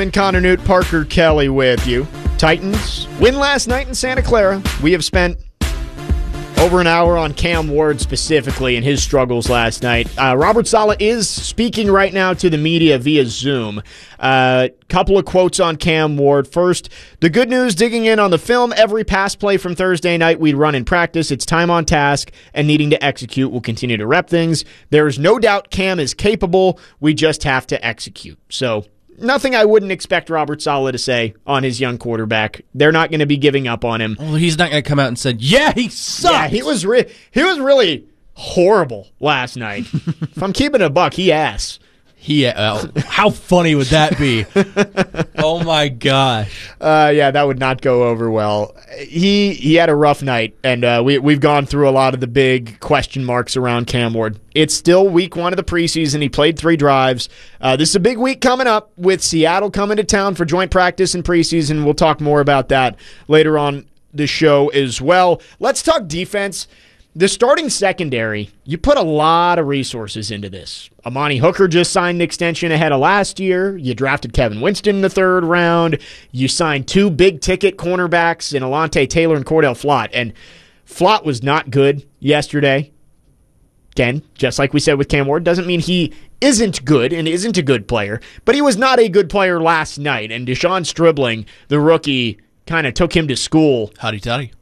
And Connor Newt, Parker Kelly with you. Titans win last night in Santa Clara. We have spent over an hour on Cam Ward specifically and his struggles last night. Robert Saleh is speaking right now to the media via Zoom. Couple of quotes on Cam Ward. First, the good news, digging in on the film, every pass play from Thursday night we'd run in practice. It's time on task and needing to execute. We'll continue to rep things. There is no doubt Cam is capable. We just have to execute. So nothing I wouldn't expect Robert Saleh to say on his young quarterback. They're not going to be giving up on him. Well, he's not going to come out and say, yeah, he sucks. Yeah, he was really horrible last night. If I'm keeping a buck, he ass. How funny would that be? Oh, my gosh. That would not go over well. He had a rough night, and we've gone through a lot of the big question marks around Cam Ward. It's still week 1 of the preseason. He played 3 drives. This is a big week coming up with Seattle coming to town for joint practice and preseason. We'll talk more about that later on the show as well. Let's talk defense. The starting secondary, you put a lot of resources into this. Amani Hooker just signed an extension ahead of last year. You drafted Kevin Winston in the 3rd round. You signed 2 big-ticket cornerbacks in Alontae Taylor and Cordell Flott. And Flott was not good yesterday. Again, just like we said with Cam Ward, doesn't mean he isn't good and isn't a good player. But he was not a good player last night. And Deshaun Stribling, the rookie, kind of took him to school. Howdy-toddy.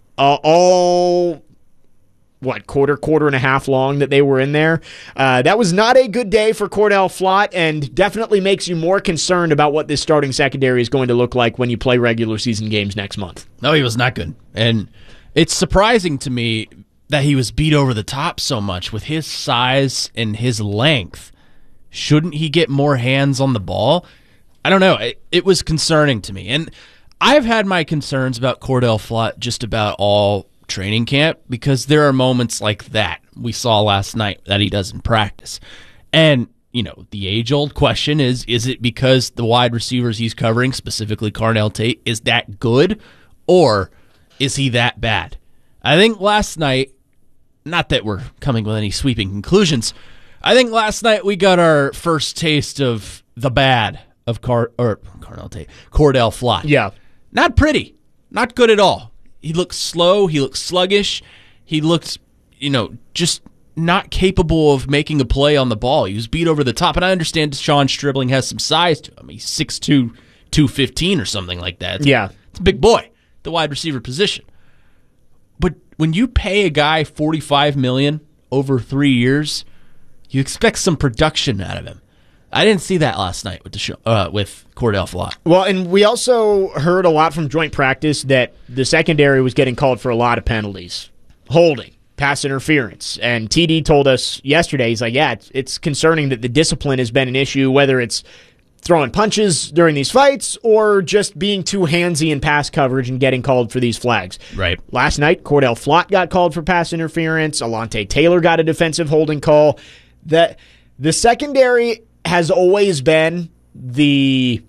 Quarter and a half long that they were in there. That was not a good day for Cordell Flott and definitely makes you more concerned about what this starting secondary is going to look like when you play regular season games next month. No, he was not good. And it's surprising to me that he was beat over the top so much with his size and his length. Shouldn't he get more hands on the ball? I don't know. It was concerning to me. And I've had my concerns about Cordell Flott just about all training camp because there are moments like that we saw last night that he does in practice. And, the age-old question is it because the wide receivers he's covering, specifically Carnell Tate, is that good or is he that bad? I think last night, not that we're coming with any sweeping conclusions, I think last night we got our first taste of the bad of Cordell Flott. Yeah. Not pretty. Not good at all. He looked slow. He looked sluggish. He looked, just not capable of making a play on the ball. He was beat over the top. And I understand Deshaun Stribling has some size to him. He's 6'2", 215 or something like that. It's a big boy, the wide receiver position. But when you pay a guy $45 million over 3 years, you expect some production out of him. I didn't see that last night with Cordell Flott. Well, and we also heard a lot from joint practice that the secondary was getting called for a lot of penalties. Holding, pass interference. And TD told us yesterday, he's like, it's concerning that the discipline has been an issue, whether it's throwing punches during these fights or just being too handsy in pass coverage and getting called for these flags. Right. Last night, Cordell Flott got called for pass interference. Alontae Taylor got a defensive holding call. The secondary has always been the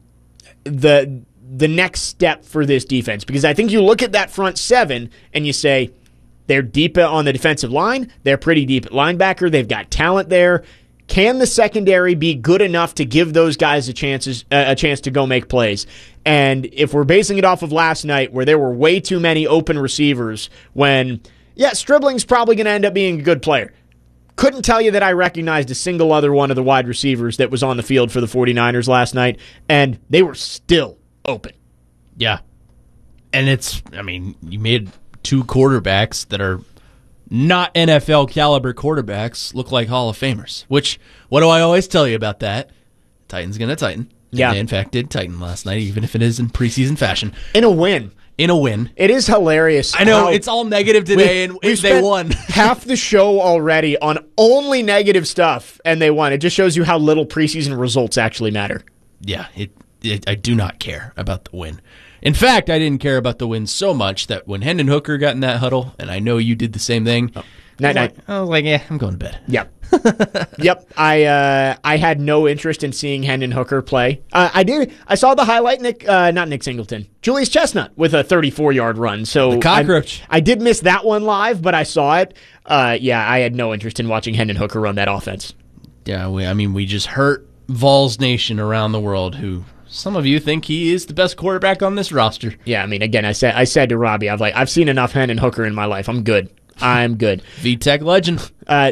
next step for this defense, because I think you look at that front 7 and you say they're deep on the defensive line, they're pretty deep at linebacker, they've got talent there. Can the secondary be good enough to give those guys a chance to go make plays? And if we're basing it off of last night where there were way too many open receivers when, Stribling's probably going to end up being a good player. Couldn't tell you that I recognized a single other one of the wide receivers that was on the field for the 49ers last night, and they were still open. Yeah. And you made 2 quarterbacks that are not NFL caliber quarterbacks look like Hall of Famers, which, what do I always tell you about that? Titans going to tighten. Yeah. They, in fact, did tighten last night, even if it is in preseason fashion. In a win. It is hilarious. I know, it's all negative today, and they won. Half the show already on only negative stuff, and they won. It just shows you how little preseason results actually matter. Yeah, I do not care about the win. In fact, I didn't care about the win so much that when Hendon Hooker got in that huddle, and I know you did the same thing, Night. I was like, yeah, I'm going to bed. Yep. Yep. I had no interest in seeing Hendon Hooker play. I did. I saw the highlight. Not Nick Singleton. Julius Chestnut with a 34-yard run. So the cockroach. I did miss that one live, but I saw it. I had no interest in watching Hendon Hooker run that offense. Yeah, we just hurt Vols Nation around the world who Some of you think he is the best quarterback on this roster. Yeah, I mean, again, I said to Robbie, I've seen enough Hendon Hooker in my life. I'm good. VTech legend.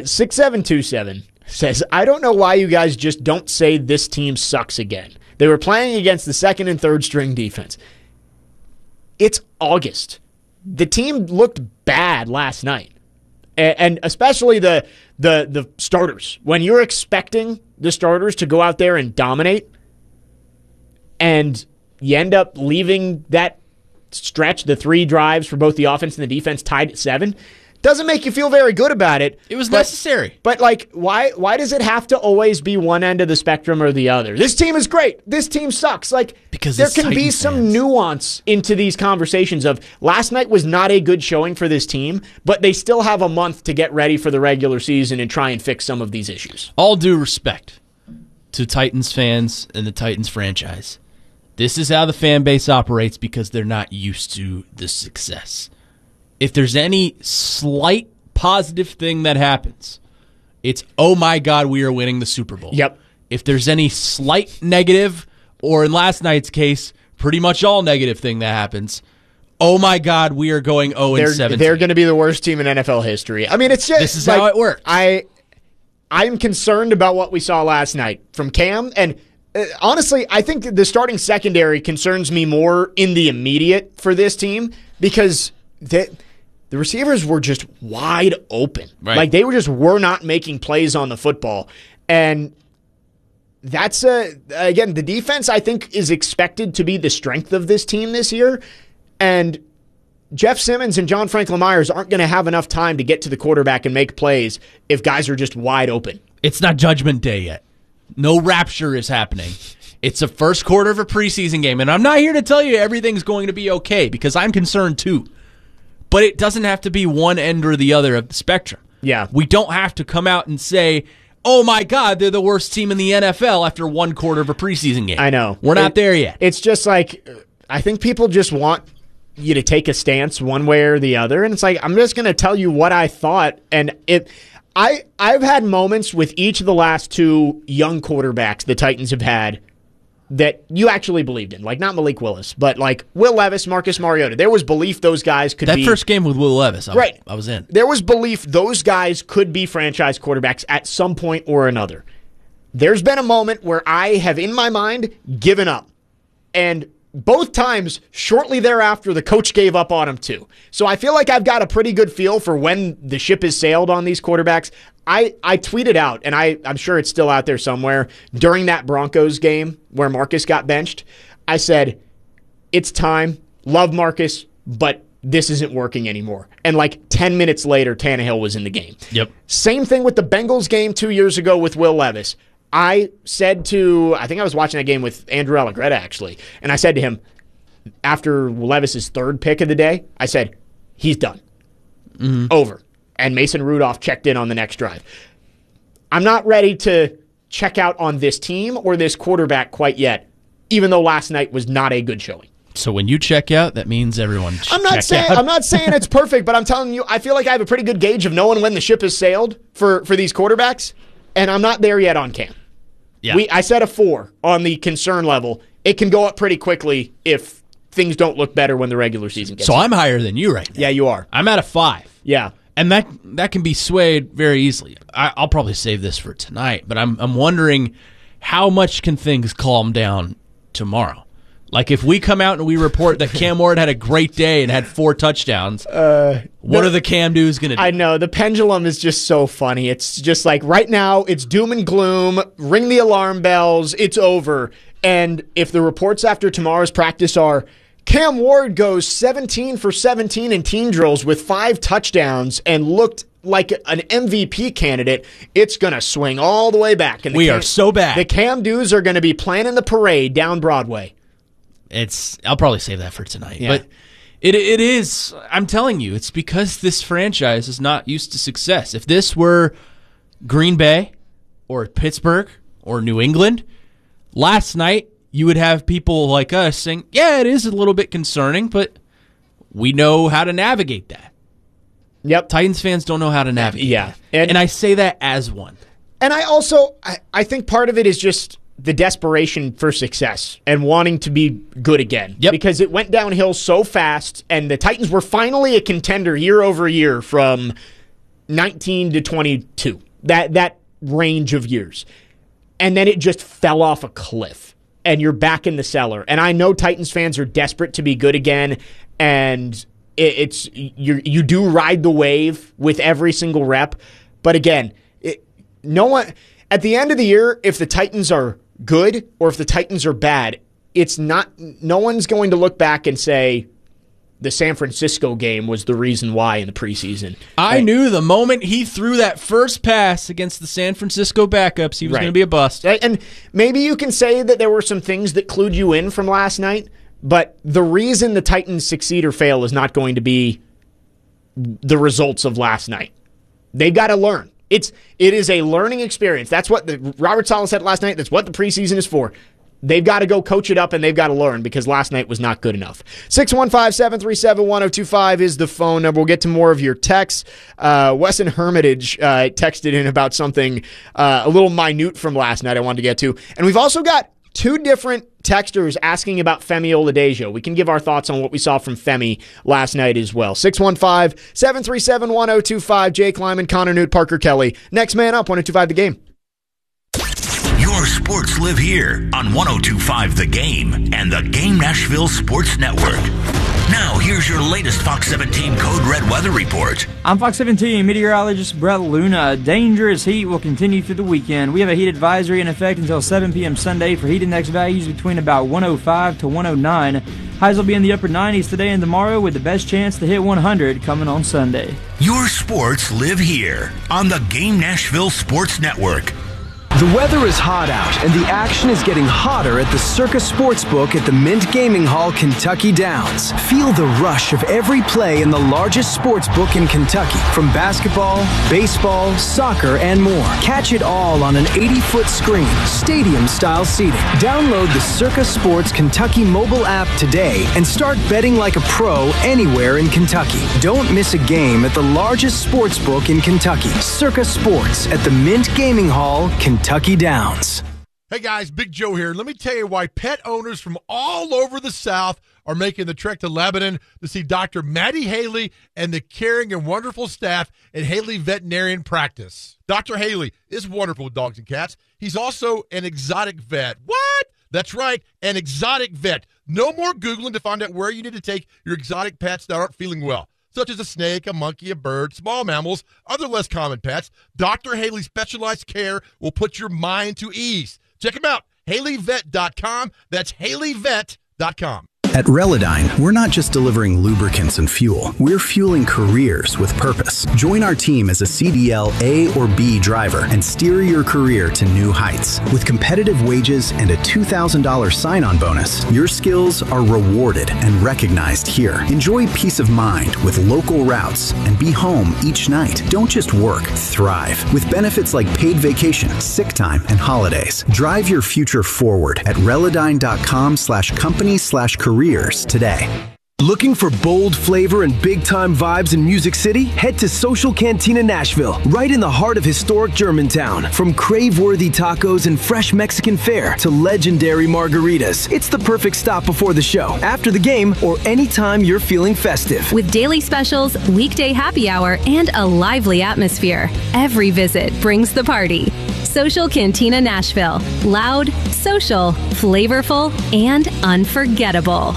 6727 says, I don't know why you guys just don't say this team sucks again. They were playing against the second and third string defense. It's August. The team looked bad last night. And especially the starters. When you're expecting the starters to go out there and dominate, and you end up leaving that stretch, the 3 drives for both the offense and the defense tied at 7, doesn't make you feel very good about it. It was necessary. But, like, why does it have to always be one end of the spectrum or the other? This team is great. This team sucks. Like, because there can be some nuance into these conversations of last night was not a good showing for this team, but they still have a month to get ready for the regular season and try and fix some of these issues. All due respect to Titans fans and the Titans franchise. This is how the fan base operates because they're not used to the success. If there's any slight positive thing that happens, it's, oh my God, we are winning the Super Bowl. Yep. If there's any slight negative, or in last night's case, pretty much all negative thing that happens, oh my God, we are going 0-17. They're going to be the worst team in NFL history. I mean, it's just this is like, how it works. I'm concerned about what we saw last night from Cam, and honestly, I think the starting secondary concerns me more in the immediate for this team because the receivers were just wide open. Right. Like, they were not making plays on the football. And that's, again, the defense, I think, is expected to be the strength of this team this year. And Jeff Simmons and John Franklin Myers aren't going to have enough time to get to the quarterback and make plays if guys are just wide open. It's not Judgment Day yet. No rapture is happening. It's the first quarter of a preseason game. And I'm not here to tell you everything's going to be okay because I'm concerned too. But it doesn't have to be one end or the other of the spectrum. Yeah. We don't have to come out and say, oh my God, they're the worst team in the NFL after one quarter of a preseason game. I know. We're not there yet. It's just like, I think people just want you to take a stance one way or the other. And it's like, I'm just going to tell you what I thought. And I've had moments with each of the last 2 young quarterbacks the Titans have had that you actually believed in. Like, not Malik Willis, but like Will Levis, Marcus Mariota. There was belief those guys could be. That first game with Will Levis, I was in. There was belief those guys could be franchise quarterbacks at some point or another. There's been a moment where I have, in my mind, given up. And both times, shortly thereafter, the coach gave up on him too. So I feel like I've got a pretty good feel for when the ship has sailed on these quarterbacks. I tweeted out, and I'm sure it's still out there somewhere, during that Broncos game where Marcus got benched, I said, it's time, love Marcus, but this isn't working anymore. And like 10 minutes later, Tannehill was in the game. Yep. Same thing with the Bengals game 2 years ago with Will Levis. I said I think I was watching that game with Andrew Allegretta, actually, and I said to him, after Levis's 3rd pick of the day, I said, he's done. Mm-hmm. Over. And Mason Rudolph checked in on the next drive. I'm not ready to check out on this team or this quarterback quite yet, even though last night was not a good showing. So when you check out, that means everyone I'm not saying it's perfect, but I'm telling you, I feel like I have a pretty good gauge of knowing when the ship has sailed for these quarterbacks, and I'm not there yet on Cam. Yeah. I set a 4 on the concern level. It can go up pretty quickly if things don't look better when the regular season gets So in. I'm higher than you right now. Yeah, you are. I'm at a 5. Yeah. And that can be swayed very easily. I'll probably save this for tonight, but I'm wondering how much can things calm down tomorrow? Like if we come out and we report that Cam Ward had a great day and had 4 touchdowns, what are the Cam dudes going to do? I know. The pendulum is just so funny. It's just like right now it's doom and gloom, ring the alarm bells, it's over. And if the reports after tomorrow's practice are Cam Ward goes 17 for 17 in team drills with 5 touchdowns and looked like an MVP candidate, it's going to swing all the way back. And we are so bad. The Cam dudes are going to be planning the parade down Broadway. I'll probably save that for tonight. Yeah. But it is, I'm telling you, it's because this franchise is not used to success. If this were Green Bay or Pittsburgh or New England, last night you would have people like us saying, yeah, it is a little bit concerning, but we know how to navigate that. Yep. Titans fans don't know how to navigate that. And I say that as one. And I think part of it is just the desperation for success and wanting to be good again. Yep. Because it went downhill so fast, and the Titans were finally a contender year over year from 19 to 22, that range of years. And then it just fell off a cliff, and you're back in the cellar. And I know Titans fans are desperate to be good again, and you do ride the wave with every single rep. But again, no one at the end of the year, if the Titans are good or if the Titans are bad, no one's going to look back and say the San Francisco game was the reason why in the preseason. I knew the moment he threw that first pass against the San Francisco backups, he was going to be a bust. And maybe you can say that there were some things that clued you in from last night, but the reason the Titans succeed or fail is not going to be the results of last night. They've got to learn. It is a learning experience. That's what Robert Saleh said last night. That's what the preseason is for. They've got to go coach it up, and they've got to learn because last night was not good enough. 615-737-1025 is the phone number. We'll get to more of your texts. Wesson Hermitage texted in about something a little minute from last night I wanted to get to. And we've also got two different texters asking about Femi Oladejo. We can give our thoughts on what we saw from Femi last night as well. 615-737-1025. Jake Lyman, Connor Newt, Parker Kelly. Next man up, 1025 The Game. Your sports live here on 1025 The Game and the Game Nashville Sports Network. Now, here's your latest Fox 17 Code Red weather report. I'm Fox 17 meteorologist Brett Luna. Dangerous heat will continue through the weekend. We have a heat advisory in effect until 7 p.m. Sunday for heat index values between about 105 to 109. Highs will be in the upper 90s today and tomorrow with the best chance to hit 100 coming on Sunday. Your sports live here on the Game Nashville Sports Network. The weather is hot out, and the action is getting hotter at the Circa Sportsbook at the Mint Gaming Hall, Kentucky Downs. Feel the rush of every play in the largest sportsbook in Kentucky, from basketball, baseball, soccer, and more. Catch it all on an 80-foot screen, stadium-style seating. Download the Circa Sports Kentucky mobile app today and start betting like a pro anywhere in Kentucky. Don't miss a game at the largest sportsbook in Kentucky, Circa Sports at the Mint Gaming Hall, Kentucky Downs. Hey guys, Big Joe here. Let me tell you why pet owners from all over the South are making the trek to Lebanon to see Dr. Maddie Haley and the caring and wonderful staff at Haley Veterinarian Practice. Dr. Haley is wonderful with dogs and cats. He's also an exotic vet. What? That's right, an exotic vet. No more Googling to find out where you need to take your exotic pets that aren't feeling well, such as a snake, a monkey, a bird, small mammals, other less common pets. Dr. Haley's specialized care will put your mind to ease. Check him out, HaleyVet.com. That's HaleyVet.com. At Relodyne, we're not just delivering lubricants and fuel. We're fueling careers with purpose. Join our team as a CDL A or B driver and steer your career to new heights. With competitive wages and a $2,000 sign-on bonus, your skills are rewarded and recognized here. Enjoy peace of mind with local routes and be home each night. Don't just work, thrive. With benefits like paid vacation, sick time, and holidays. Drive your future forward at Relodyne.com/company/careers today. Looking for bold flavor and big-time vibes in Music City? Head to Social Cantina Nashville, right in the heart of historic Germantown. From crave-worthy tacos and fresh Mexican fare to legendary margaritas, it's the perfect stop before the show, after the game, or anytime you're feeling festive. With daily specials, weekday happy hour, and a lively atmosphere, every visit brings the party. Social Cantina Nashville. Loud, social, flavorful, and unforgettable.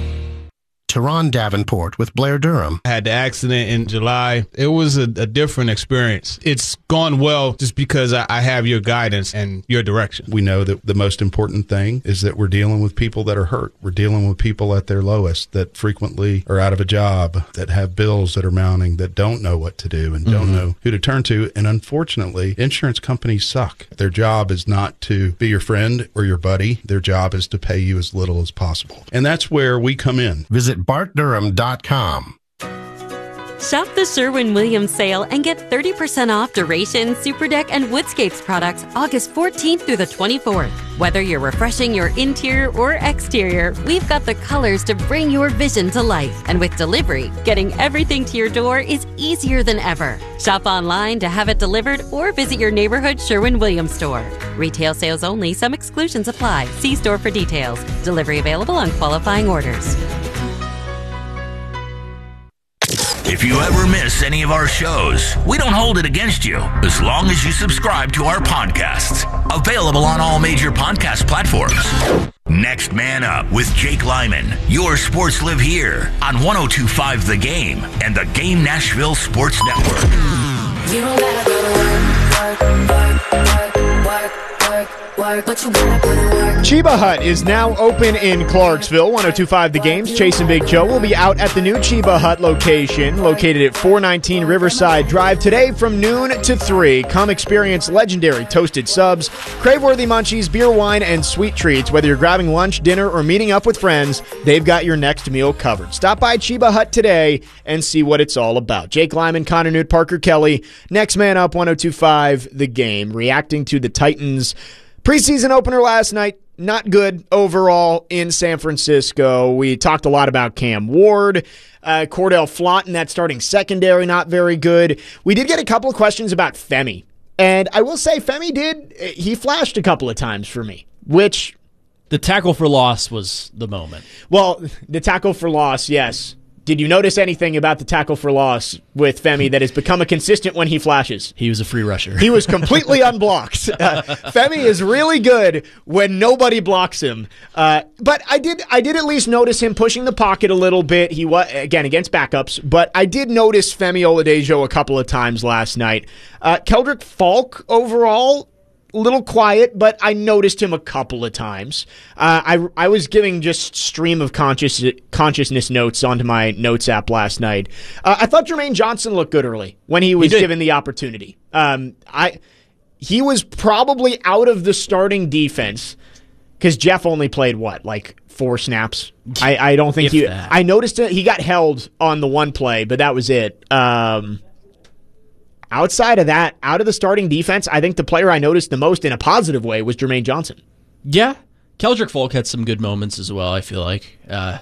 Teron Davenport with Blair Durham. I had the accident in July. It was a different experience. It's gone well just because I have your guidance and your direction. We know that the most important thing is that we're dealing with people that are hurt. We're dealing with people at their lowest that frequently are out of a job, that have bills that are mounting, that don't know what to do and don't know who to turn to. And unfortunately, insurance companies suck. Their job is not to be your friend or your buddy. Their job is to pay you as little as possible. And that's where we come in. Visit BartDurham.com. Shop the Sherwin-Williams sale and get 30% off Duration, Superdeck, and Woodscapes products August 14th through the 24th. Whether you're refreshing your interior or exterior, we've got the colors to bring your vision to life. And with delivery, getting everything to your door is easier than ever. Shop online to have it delivered or visit your neighborhood Sherwin-Williams store. Retail sales only. Some exclusions apply. See store for details. Delivery available on qualifying orders. If you ever miss any of our shows, we don't hold it against you as long as you subscribe to our podcasts. Available on all major podcast platforms. Next Man Up with Jake Lyman. Your sports live here on 102.5 The Game and the Game Nashville Sports Network. You don't gotta go to work, but you gotta put in work. Chiba Hut is now open in Clarksville. 102.5 The Game's Chase and Big Joe will be out at the new Chiba Hut location, located at 419 Riverside Drive, today from noon to 3. Come experience legendary toasted subs, crave-worthy munchies, beer, wine, and sweet treats. Whether you're grabbing lunch, dinner, or meeting up with friends, they've got your next meal covered. Stop by Chiba Hut today and see what it's all about. Jake Lyman, Connor Newt, Parker Kelly. Next Man Up, 102.5 The Game, reacting to the Titans' preseason opener last night. Not good overall in San Francisco. We talked a lot about Cam Ward, Cordell Flott in that starting secondary, not very good. We did get a couple of questions about Femi. And I will say Femi he flashed a couple of times for me, which... The tackle for loss was the moment. Well, the tackle for loss, yes. Did you notice anything about the tackle for loss with Femi that has become a consistent when he flashes? He was a free rusher. He was completely unblocked. Femi is really good when nobody blocks him. But I did at least notice him pushing the pocket a little bit. He was, again, against backups, but I did notice Femi Oladejo a couple of times last night. Keldrick Falk overall, a little quiet, but I noticed him a couple of times. I was giving just stream of consciousness notes onto my notes app last night. I thought Jermaine Johnson looked good early when he was given the opportunity. He was probably out of the starting defense because Jeff only played, 4 snaps? I don't think I noticed it. He got held on the one play, but that was it. Outside of that, out of the starting defense, I think the player I noticed the most in a positive way was Jermaine Johnson. Yeah. Keldrick Falk had some good moments as well, I feel like.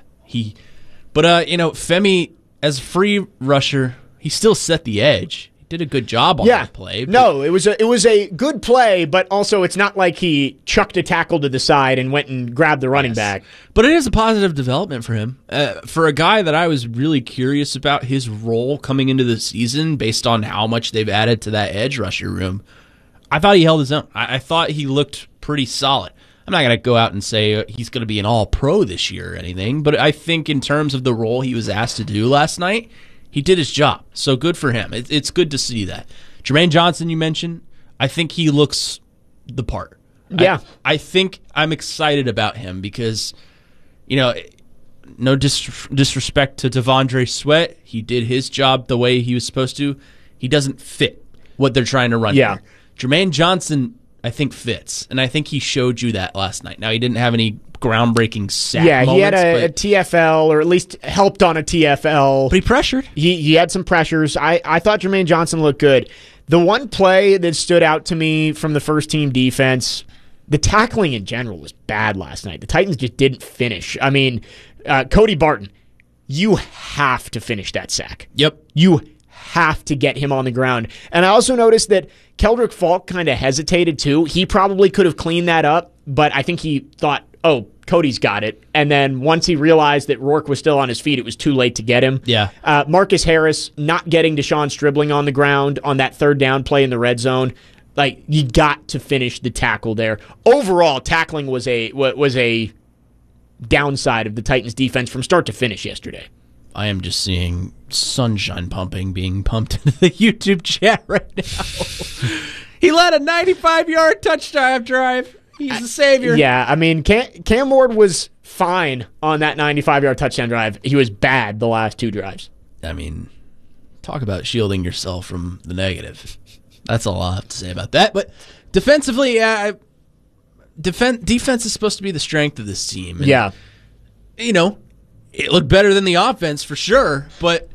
Femi, as a free rusher, he still set the edge. He did a good job on that play. No, it was a good play, but also it's not like he chucked a tackle to the side and went and grabbed the running back. But it is a positive development for him. For a guy that I was really curious about his role coming into the season based on how much they've added to that edge rusher room, I thought he held his own. I thought he looked pretty solid. I'm not going to go out and say he's going to be an all-pro this year or anything, but I think in terms of the role he was asked to do last night, he did his job. So good for him. It's good to see that. Jermaine Johnson, you mentioned, I think he looks the part. Yeah. I think I'm excited about him because, no disrespect to Devondre Sweat. He did his job the way he was supposed to. He doesn't fit what they're trying to run here. Jermaine Johnson, I think, fits. And I think he showed you that last night. Now, he didn't have any groundbreaking sack moments. He had a TFL, or at least helped on a TFL. But he pressured. He had some pressures. I thought Jermaine Johnson looked good. The one play that stood out to me from the first-team defense, the tackling in general was bad last night. The Titans just didn't finish. I mean, Cody Barton, you have to finish that sack. Yep. You have to get him on the ground. And I also noticed that Keldrick Falk kind of hesitated too. He probably could have cleaned that up, but I think he thought, oh, Cody's got it. And then once he realized that Rourke was still on his feet, it was too late to get him. Yeah. Marcus Harris not getting Deshaun Stribling on the ground on that third down play in the red zone. You got to finish the tackle there. Overall, tackling was a downside of the Titans' defense from start to finish yesterday. I am just seeing sunshine being pumped into the YouTube chat right now. He led a 95-yard touchdown drive. He's the savior. Yeah, I mean, Cam Ward was fine on that 95-yard touchdown drive. He was bad the last 2 drives. I mean, talk about shielding yourself from the negative. That's all I'll have to say about that. But defensively, defense is supposed to be the strength of this team. And, yeah. It looked better than the offense for sure, but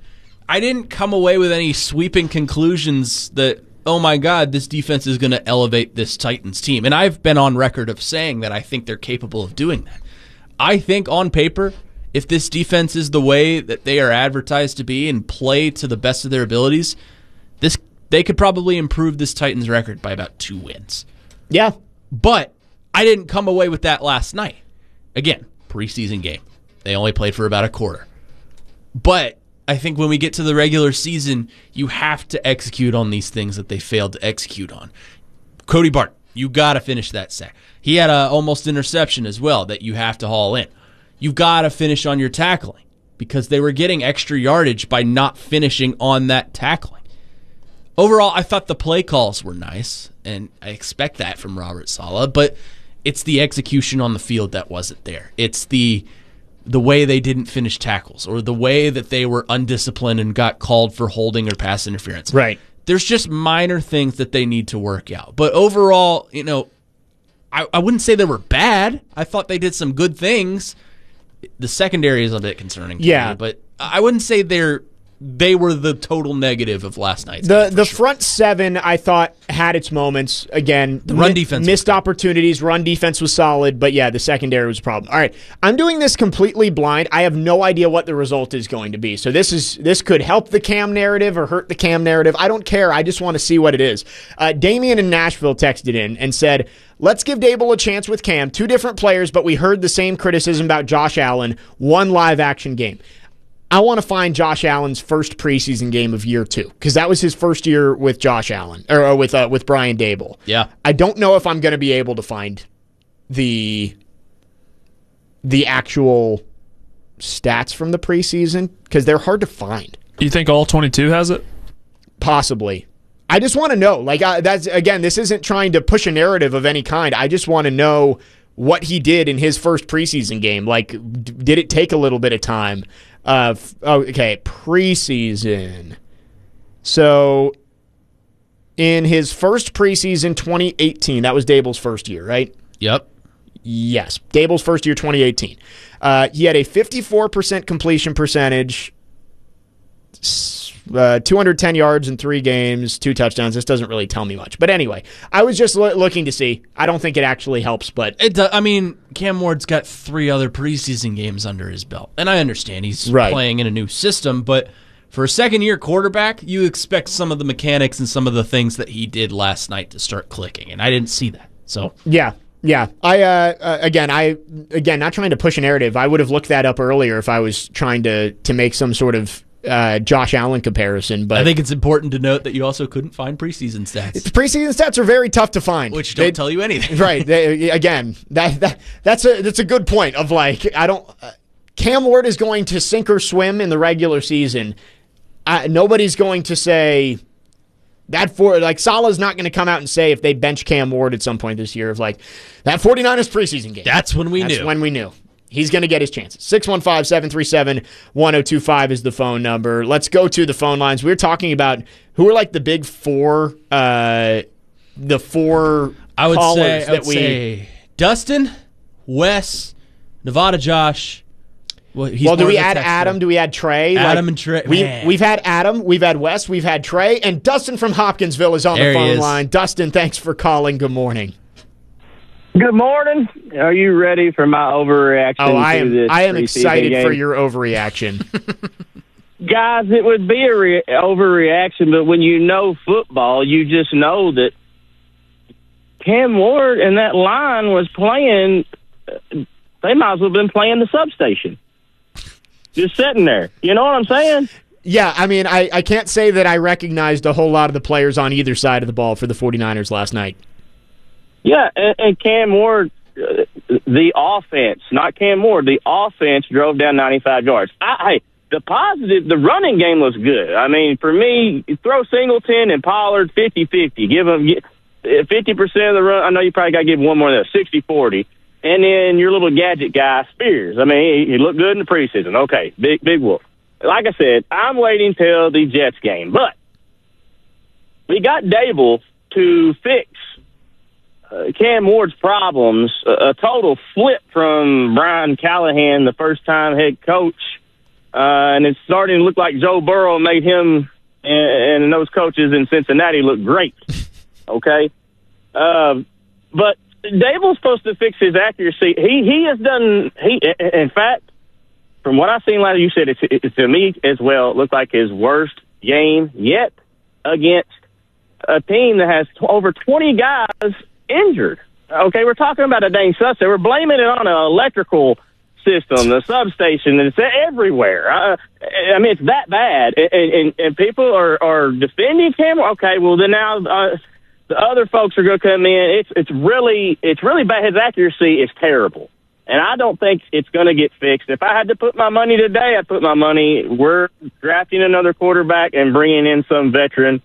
I didn't come away with any sweeping conclusions that, oh my God, this defense is going to elevate this Titans team. And I've been on record of saying that I think they're capable of doing that. I think on paper, if this defense is the way that they are advertised to be and play to the best of their abilities, they could probably improve this Titans record by about 2 wins. Yeah. But I didn't come away with that last night. Again, preseason game. They only played for about a quarter. But I think when we get to the regular season, you have to execute on these things that they failed to execute on. Cody Barton, you got to finish that sack. He had a almost interception as well that you have to haul in. You've got to finish on your tackling because they were getting extra yardage by not finishing on that tackling. Overall, I thought the play calls were nice, and I expect that from Robert Saleh, but it's the execution on the field that wasn't there. It's the way they didn't finish tackles or the way that they were undisciplined and got called for holding or pass interference. Right. There's just minor things that they need to work out. But overall, I wouldn't say they were bad. I thought they did some good things. The secondary is a bit concerning to me, but I wouldn't say they were the total negative of last night's game. The front seven, I thought, had its moments. Again, the run defense missed opportunities. Run defense was solid, but yeah, the secondary was a problem. All right, I'm doing this completely blind. I have no idea what the result is going to be. So this could help the Cam narrative or hurt the Cam narrative. I don't care. I just want to see what it is. Damian in Nashville texted in and said, "Let's give Dable a chance with Cam. 2 different players, but we heard the same criticism about Josh Allen. 1 live action game." I want to find Josh Allen's first preseason game of year 2 because that was his first year with Josh Allen or with Brian Dable. Yeah, I don't know if I'm going to be able to find the actual stats from the preseason because they're hard to find. You think all 22 has it? Possibly. I just want to know. That's again, this isn't trying to push a narrative of any kind. I just want to know what he did in his first preseason game. Did it take a little bit of time? Okay, preseason. So, in his first preseason, 2018, that was Dable's first year, right? Yep. Yes, Dable's first year, 2018. He had a 54% completion percentage, 210 yards in 3 games, 2 touchdowns. This doesn't really tell me much. But anyway, I was just looking to see. I don't think it actually helps, but it does. I mean, Cam Ward's got 3 other preseason games under his belt. And I understand he's playing in a new system, but for a second-year quarterback, you expect some of the mechanics and some of the things that he did last night to start clicking, and I didn't see that. So yeah. I again, not trying to push a narrative. I would have looked that up earlier if I was trying to make some sort of Josh Allen comparison, but I think it's important to note that you also couldn't find preseason stats. Preseason stats are very tough to find, which don't tell you anything. Right? That's a good point. Of Cam Ward is going to sink or swim in the regular season. Nobody's going to say that Saleh's not going to come out and say if they bench Cam Ward at some point this year of that 49ers preseason game. That's when we knew. That's when we knew. He's going to get his chances. 615-737-1025 is the phone number. Let's go to the phone lines. We were talking about who are the big 4, the 4 I would callers say Dustin, Wes, Nevada Josh. Well, do we add Adam? Do we add Trey? Adam and Trey. We've had Adam, we've had Wes, we've had Trey, and Dustin from Hopkinsville is on the phone line. Dustin, thanks for calling. Good morning. Good morning. Are you ready for my overreaction? Oh, I am excited for your overreaction. Guys, it would be a overreaction, but when you know football, you just know that Cam Ward and that line was playing, they might as well have been playing the substation. Just sitting there. You know what I'm saying? Yeah, I mean, I can't say that I recognized a whole lot of the players on either side of the ball for the 49ers last night. Yeah, and Cam Ward, the offense, not Cam Ward, the offense drove down 95 yards. The positive, the running game was good. I mean, for me, throw Singleton and Pollard 50-50. Give them 50% of the run. I know you probably got to give one more than 60-40. And then your little gadget guy, Spears. I mean, he looked good in the preseason. Okay, big wolf. Like I said, I'm waiting till the Jets game. But we got Dable to fix Cam Ward's problems, a total flip from Brian Callahan, the first-time head coach. and it's starting to look like Joe Burrow made him and those coaches in Cincinnati look great. Okay? But Dable's supposed to fix his accuracy. He has done, in fact, from what I've seen last, you said it's to me as well, it looked like his worst game yet against a team that has over 20 guys injured. Okay, we're talking about a dang success. We're blaming it on an electrical system, the substation, and it's everywhere. I mean, it's that bad. And people are defending him. Okay, well, then now the other folks are going to come in. It's really bad. His accuracy is terrible. And I don't think it's going to get fixed. If I had to put my money today, I'd put my money, we're drafting another quarterback and bringing in some veteran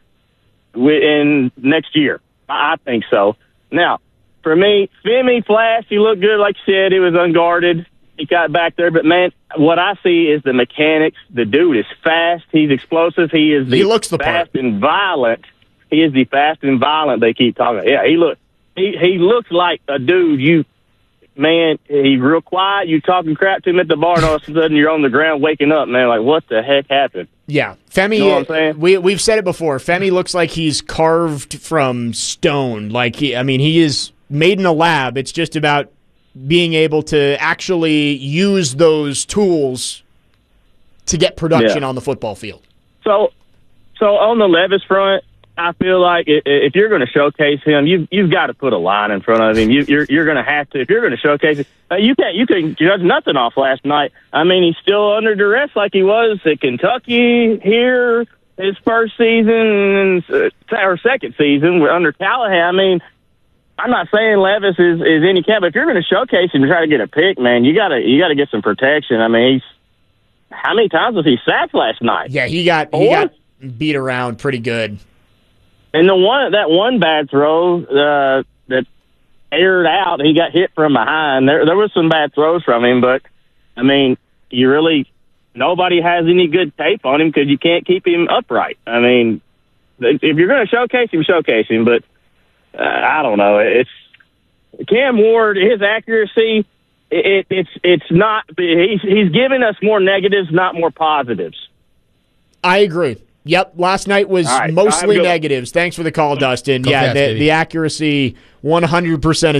in next year. I think so. Now, for me, Femi flashed. He looked good, like you said. He was unguarded. He got back there. But, man, what I see is the mechanics. The dude is fast. He's explosive. He looks the fast part. And violent. He is the fast and violent they keep talking about. Yeah, he looks like a dude man, he's real quiet. You talking crap to him at the bar, and all of a sudden you're on the ground waking up, man. Like, what the heck happened? Yeah, Femi. You know what I'm saying? We've said it before. Femi looks like he's carved from stone. Like he is made in a lab. It's just about being able to actually use those tools to get production on the football field. So on the Levis front, I feel like if you're going to showcase him, you've got to put a line in front of him. You're going to have to. If you're going to showcase it, you can judge nothing off last night. I mean, he's still under duress like he was at Kentucky here, his first season or second season under Callahan. I mean, I'm not saying Levis is any cat, but if you're going to showcase him and try to get a pick, man, you got to get some protection. I mean, how many times was he sacked last night? Yeah, he got beat around pretty good. And that one bad throw that aired out, he got hit from behind. There was some bad throws from him, but I mean, nobody has any good tape on him because you can't keep him upright. I mean, if you're going to showcase him. But I don't know. It's Cam Ward. His accuracy, it's not. He's giving us more negatives, not more positives. I agree. Yep, last night was mostly negatives. Thanks for the call, Dustin. Go fast, the accuracy 100%